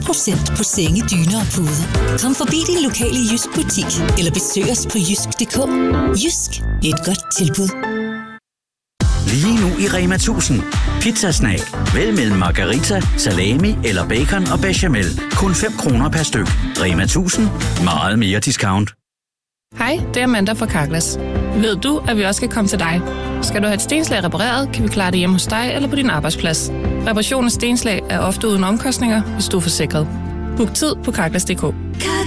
20% på senge, dyner og puder. Kom forbi din lokale Jysk butik, eller besøg os på jysk.dk. Jysk, et godt tilbud. Lige nu i Rema 1000. Pizzasnag. Vælg mellem margarita, salami eller bacon og bechamel. Kun 5 kroner per styk. Rema 1000. Meget mere discount. Hej, det er Amanda fra Carglass. Ved du, at vi også kan komme til dig? Skal du have et stenslag repareret, kan vi klare det hjemme hos dig eller på din arbejdsplads. Reparation af stenslag er ofte uden omkostninger, hvis du er forsikret. Book tid på Carglass.dk.